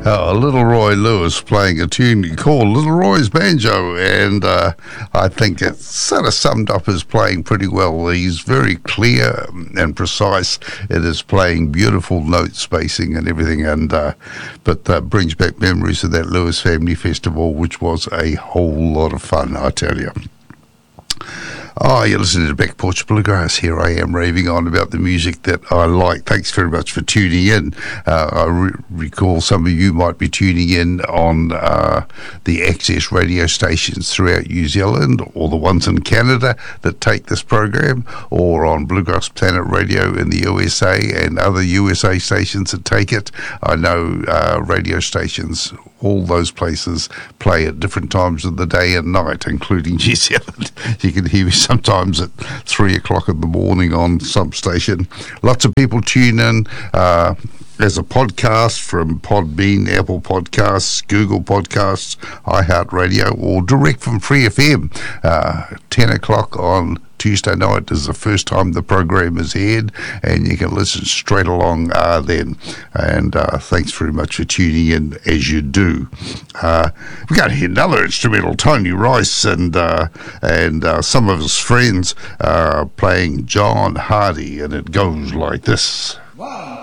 Little Roy Lewis playing a tune called Little Roy's Banjo, and I think it sort of summed up his playing pretty well. He's very clear and precise. It is playing beautiful note spacing and everything, and but brings back memories of that Lewis Family Festival, which was a whole lot of fun, I tell you. Oh, you're listening to Back Porch Bluegrass. Here I am raving on about the music that I like. Thanks very much for tuning in. I recall some of you might be tuning in on the access radio stations throughout New Zealand, or the ones in Canada that take this program, or on Bluegrass Planet Radio in the USA and other USA stations that take it. I know radio stations, all those places, play at different times of the day and night, including New Zealand. You can hear me sometimes at 3 o'clock in the morning on some station. Lots of people tune in as a podcast from Podbean, Apple Podcasts, Google Podcasts, iHeartRadio, or direct from Free FM. 10 o'clock on Tuesday night is the first time the program is aired, and you can listen straight along then. And thanks very much for tuning in as you do. We're going to hear another instrumental, Tony Rice and some of his friends playing John Hardy, and it goes like this. 1,